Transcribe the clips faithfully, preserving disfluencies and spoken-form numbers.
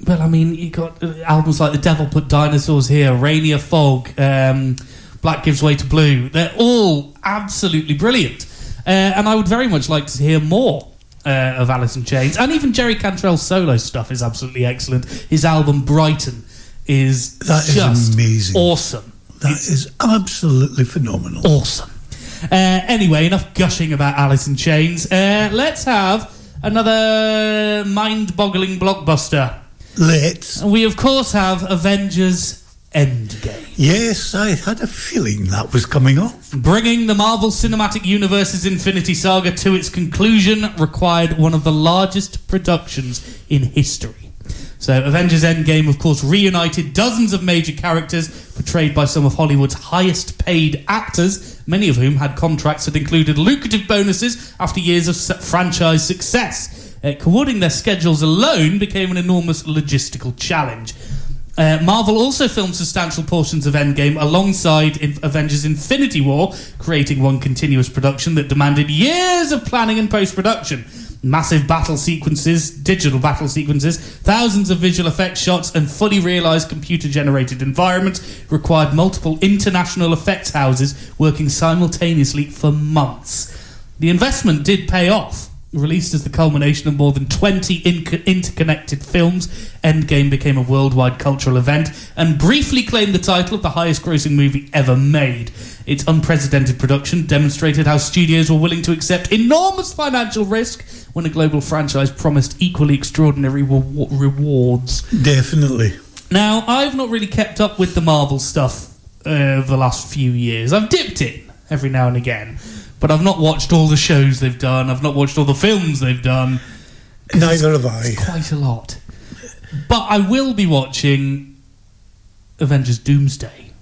well, I mean, you got albums like The Devil Put Dinosaurs Here, Rainier Fog, um, Black Gives Way to Blue. They're all absolutely brilliant. Uh, and I would very much like to hear more uh, of Alice in Chains. And even Jerry Cantrell's solo stuff is absolutely excellent. His album Brighton is that just is amazing. Awesome. That it's is absolutely phenomenal. Awesome. Uh, anyway, enough gushing about Alice in Chains. Uh, let's have another mind-boggling blockbuster. Let's. We, of course, have Avengers Endgame. Yes, I had a feeling that was coming up. Bringing the Marvel Cinematic Universe's Infinity Saga to its conclusion required one of the largest productions in history. So, Avengers Endgame, of course, reunited dozens of major characters portrayed by some of Hollywood's highest-paid actors, many of whom had contracts that included lucrative bonuses after years of franchise success. Uh, coordinating their schedules alone became an enormous logistical challenge. Uh, Marvel also filmed substantial portions of Endgame alongside in Avengers Infinity War, creating one continuous production that demanded years of planning and post-production. Massive battle sequences, digital battle sequences, thousands of visual effects shots, and fully realised computer-generated environments required multiple international effects houses working simultaneously for months. The investment did pay off. Released as the culmination of more than twenty inc- interconnected films, Endgame became a worldwide cultural event and briefly claimed the title of the highest-grossing movie ever made. Its unprecedented production demonstrated how studios were willing to accept enormous financial risk when a global franchise promised equally extraordinary re- rewards. Definitely. Now, I've not really kept up with the Marvel stuff uh, over the last few years. I've dipped in every now and again. But I've not watched all the shows they've done. I've not watched all the films they've done. Neither have I. It's quite a lot. But I will be watching Avengers Doomsday.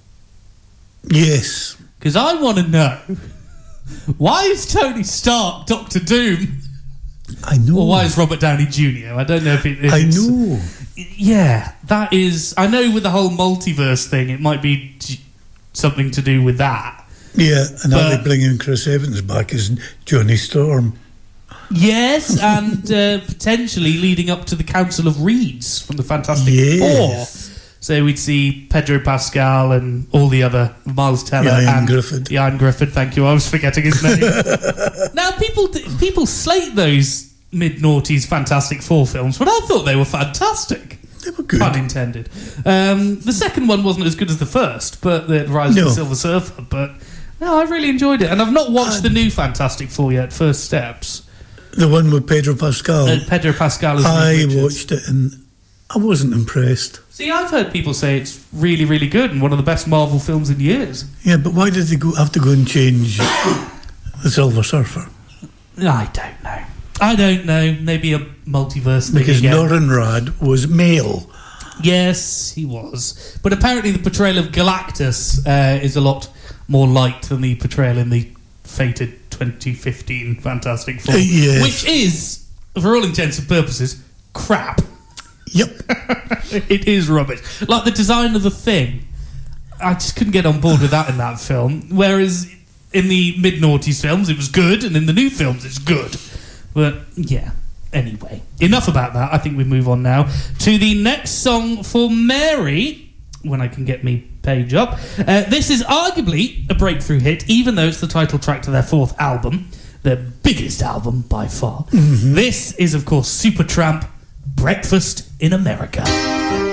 Yes. Because I want to know, why is Tony Stark Doctor Doom? I know. Or why is Robert Downey Junior? I don't know if it is. I know. Yeah, that is... I know with the whole multiverse thing, it might be t- something to do with that. Yeah, and but, are they bringing Chris Evans back as Johnny Storm? Yes, and uh, potentially leading up to the Council of Reeds from the Fantastic yes. Four. So we'd see Pedro Pascal and all the other, Miles Teller Ian and Griffith. Ian Griffith, thank you, I was forgetting his name. Now, people people slate those mid-noughties Fantastic Four films, but I thought they were fantastic. They were good. Pun intended. Um, the second one wasn't as good as the first, but the Rise no. of the Silver Surfer, but... No, I really enjoyed it. And I've not watched uh, the new Fantastic Four yet, First Steps. The one with Pedro Pascal? Uh, Pedro Pascal as I Reed Richards. watched it and I wasn't impressed. See, I've heard people say it's really, really good and one of the best Marvel films in years. Yeah, but why did they go, have to go and change the Silver Surfer? I don't know. I don't know. Maybe a multiverse thing Because again. Norrinrad was male. Yes, he was. But apparently the portrayal of Galactus uh, is a lot... more light than the portrayal in the fated twenty fifteen Fantastic Four. Uh, yes. Which is, for all intents and purposes, crap. Yep. It is rubbish. Like the design of the Thing, I just couldn't get on board with that in that film. Whereas in the mid-noughties films, it was good, and in the new films, it's good. But, yeah. Anyway, enough about that. I think we move on now to the next song for Mary, when I can get me page up. Uh, this is arguably a breakthrough hit, even though it's the title track to their fourth album, their biggest album by far. Mm-hmm. This is, of course, Supertramp, Breakfast in America.